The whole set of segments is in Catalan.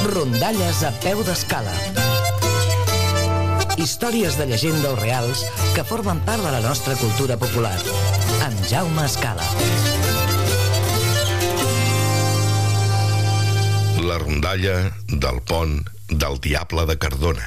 Rondalles a peu d'escala. Històries de llegenda o reals que formen part de la nostra cultura popular. Amb Jaume Escala. La rondalla del pont del Diable de Cardona.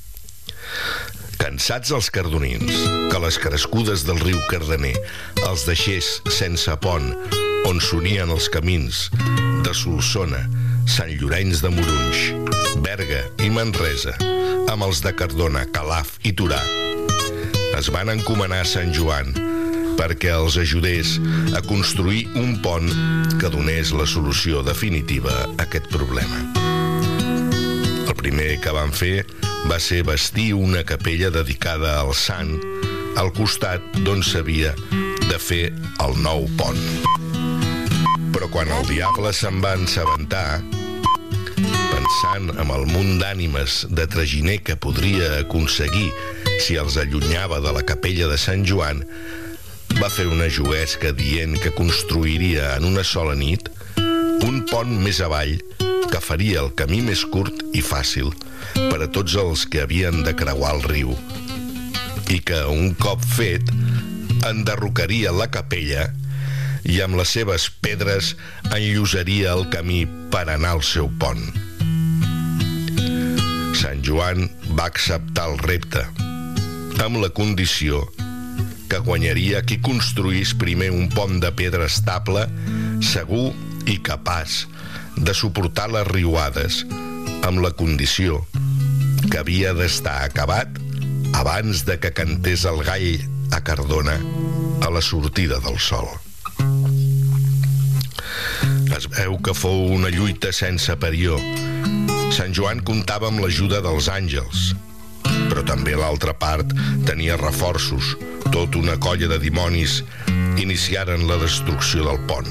Cansats els cardonins que les crescudes del riu Cardener els deixés sense pont on s'unien els camins de Solsona, Sant Llorenç de Morunys, Berga i Manresa amb els de Cardona, Calaf i Torà, es van encomanar a Sant Joan perquè els ajudés a construir un pont que donés la solució definitiva a aquest problema. El primer que van fer va ser bastir una capella dedicada al sant al costat d'on s'havia de fer el nou pont. Però quan el diable se'n va assabentar, pensant en el munt d'ànimes de traginer que podria aconseguir si els allunyava de la capella de Sant Joan, va fer una juguesca dient que construiria en una sola nit un pont més avall que faria el camí més curt i fàcil per a tots els que havien de creuar el riu, i que un cop fet enderrocaria la capella i amb les seves pedres enllosaria el camí per anar al seu pont. Sant Joan va acceptar el repte, amb la condició que guanyaria qui construís primer un pont de pedra estable, segur i capaç de suportar les riuades, amb la condició que havia d'estar acabat abans de que cantés el gall a Cardona a la sortida del sol. Es veu que fou una lluita sense parió. Sant Joan comptava amb l'ajuda dels àngels, però també l'altra part tenia reforços. Tot una colla de dimonis iniciaren la destrucció del pont.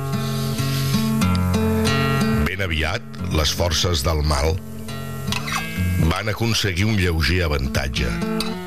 Ben aviat, les forces del mal van aconseguir un lleuger avantatge.